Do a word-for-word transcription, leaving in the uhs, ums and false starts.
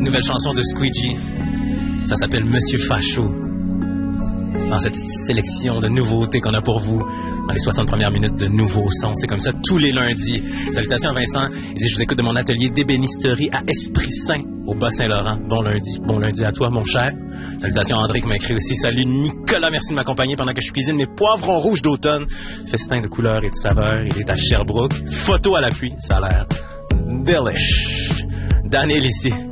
nouvelle chanson de Squeegee. Ça s'appelle Monsieur Facho. Dans cette sélection de nouveautés qu'on a pour vous dans les soixante premières minutes de nouveaux sons. C'est comme ça tous les lundis. Salutations à Vincent. Il dit, je vous écoute de mon atelier d'ébénisterie à Esprit Saint au Bas-Saint-Laurent. Bon lundi. Bon lundi à toi, mon cher. Salutations à André qui m'a écrit aussi. Salut Nicolas, merci de m'accompagner pendant que je cuisine mes poivrons rouges d'automne. Festin de couleurs et de saveurs. Il est à Sherbrooke. Photo à l'appui. Ça a l'air delish. Daniel ici.